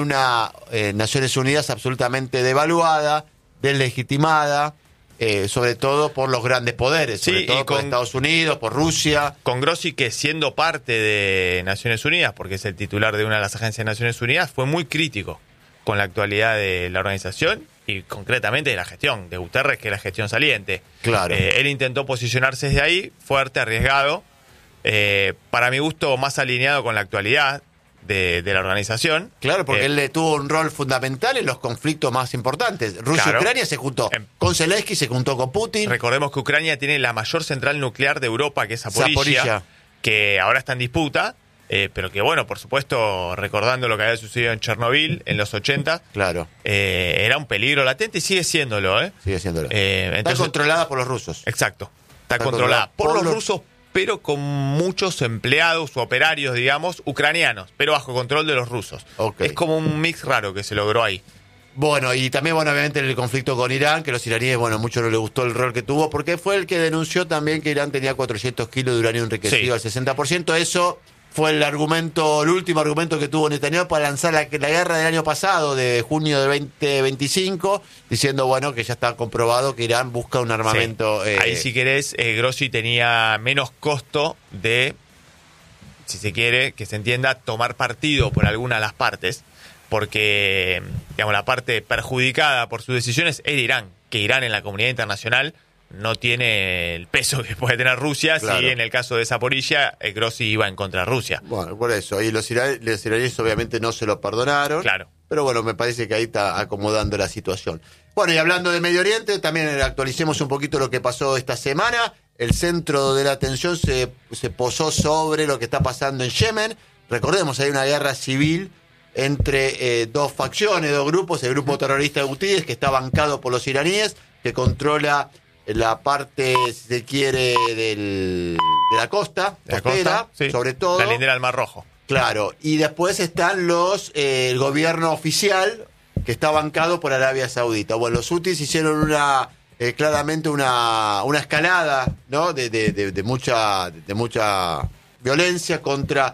una Naciones Unidas absolutamente devaluada, deslegitimada, sobre todo por los grandes poderes, sobre todo por Estados Unidos, por Rusia. Con Grossi, que siendo parte de Naciones Unidas, porque es el titular de una de las agencias de Naciones Unidas, fue muy crítico con la actualidad de la organización y concretamente de la gestión de Guterres, que es la gestión saliente. Claro. Él intentó posicionarse desde ahí, fuerte, arriesgado, para mi gusto más alineado con la actualidad de la organización. Claro, porque él tuvo un rol fundamental en los conflictos más importantes. Rusia y Ucrania se juntó con Zelensky, se juntó con Putin. Recordemos que Ucrania tiene la mayor central nuclear de Europa, que es Zaporizhia, que ahora está en disputa, pero que bueno, por supuesto, recordando lo que había sucedido en Chernobyl en los 80, claro, era un peligro latente y sigue siéndolo. Sigue siéndolo. Entonces, está controlada por los rusos. Exacto, está controlada por los rusos, pero con muchos empleados o operarios, digamos, ucranianos, pero bajo control de los rusos. Okay. Es como un mix raro que se logró ahí. Bueno, y también, obviamente, en el conflicto con Irán, que los iraníes, mucho no les gustó el rol que tuvo, porque fue el que denunció también que Irán tenía 400 kilos de uranio enriquecido al 60%. Eso fue el último argumento que tuvo Netanyahu para lanzar la guerra del año pasado, de junio de 2025, diciendo, que ya está comprobado que Irán busca un armamento. Ahí, si querés, Grossi tenía menos costo de, si se quiere, que se entienda, tomar partido por alguna de las partes, porque, la parte perjudicada por sus decisiones era Irán, que Irán en la comunidad internacional no tiene el peso que puede tener Rusia. Claro. Si en el caso de Zaporizhia, Grossi iba en contra de Rusia. Bueno, por eso. Y los iraníes obviamente no se lo perdonaron. Claro. Pero me parece que ahí está acomodando la situación. Bueno, y hablando de Medio Oriente, también actualicemos un poquito lo que pasó esta semana. El centro de la atención se posó sobre lo que está pasando en Yemen. Recordemos, hay una guerra civil entre dos facciones, dos grupos. El grupo terrorista de Houthíes, que está bancado por los iraníes, que controla la parte, si se quiere, de la costa, sobre todo. La lindera del Mar Rojo. Claro, y después están el gobierno oficial, que está bancado por Arabia Saudita. Bueno, los Houthis hicieron claramente una escalada, ¿no? de mucha violencia contra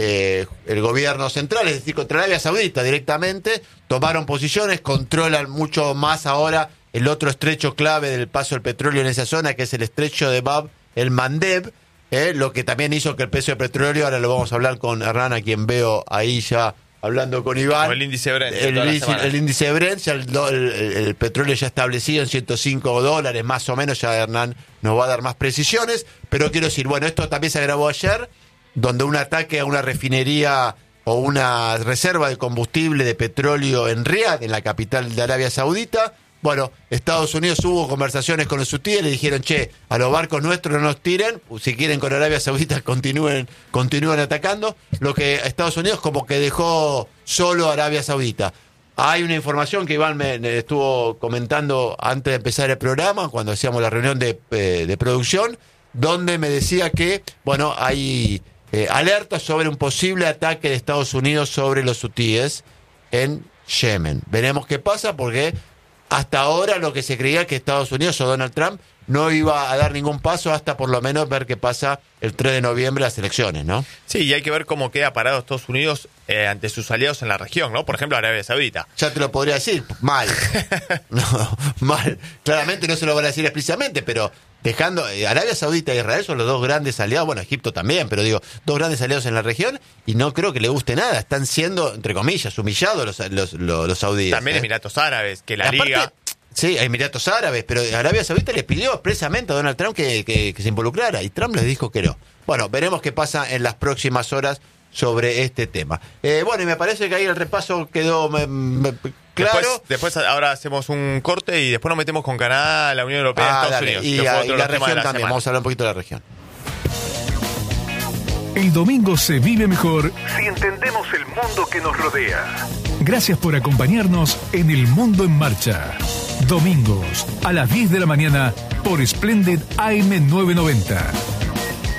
el gobierno central, es decir, contra Arabia Saudita directamente. Tomaron posiciones, controlan mucho más ahora el otro estrecho clave del paso del petróleo en esa zona, que es el estrecho de Bab el Mandeb, lo que también hizo que el precio del petróleo, ahora lo vamos a hablar con Hernán, a quien veo ahí ya hablando con Iván. O el índice Brent. El índice Brent, ya el petróleo ya establecido en $105 más o menos, ya Hernán nos va a dar más precisiones, pero quiero decir, esto también se grabó ayer, donde un ataque a una refinería o una reserva de combustible de petróleo en Riad, en la capital de Arabia Saudita. Estados Unidos hubo conversaciones con los hutíes, le dijeron, a los barcos nuestros no nos tiren, si quieren con Arabia Saudita continúen atacando, lo que Estados Unidos como que dejó solo a Arabia Saudita. Hay una información que Iván me estuvo comentando antes de empezar el programa, cuando hacíamos la reunión de producción, donde me decía que, hay alertas sobre un posible ataque de Estados Unidos sobre los hutíes en Yemen. Veremos qué pasa, porque hasta ahora lo que se creía que Estados Unidos o Donald Trump no iba a dar ningún paso hasta por lo menos ver qué pasa el 3 de noviembre las elecciones, ¿no? Sí, y hay que ver cómo queda parado Estados Unidos ante sus aliados en la región, ¿no? Por ejemplo, Arabia Saudita. Ya te lo podría decir, mal. Mal. Claramente no se lo van a decir explícitamente, pero dejando Arabia Saudita e Israel son los dos grandes aliados, Egipto también, pero dos grandes aliados en la región, y no creo que le guste nada. Están siendo, entre comillas, humillados los saudíes. También Emiratos Árabes, que la aparte, Liga... Sí, Emiratos Árabes, pero Arabia Saudita le pidió expresamente a Donald Trump que se involucrara, y Trump les dijo que no. Veremos qué pasa en las próximas horas sobre este tema. Y me parece que ahí el repaso quedó claro. Después ahora hacemos un corte y después nos metemos con Canadá, la Unión Europea, Estados Unidos. Y la región también, vamos a hablar un poquito de la región. El domingo se vive mejor si entendemos el mundo que nos rodea. Gracias por acompañarnos en El Mundo en Marcha. Domingos a las 10 de la mañana por Splendid AM 990.